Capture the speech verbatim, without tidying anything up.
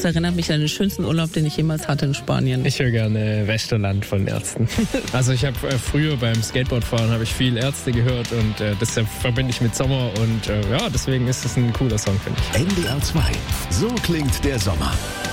Das erinnert mich an den schönsten Urlaub, den ich jemals hatte in Spanien. Ich höre gerne Westerland von Ärzten. Also ich habe äh, früher beim Skateboardfahren habe ich viel Ärzte gehört und äh, das verbinde ich mit Sommer und äh, ja, deswegen ist es ein cooler Song, finde ich. N D R zwei. So klingt der Sommer.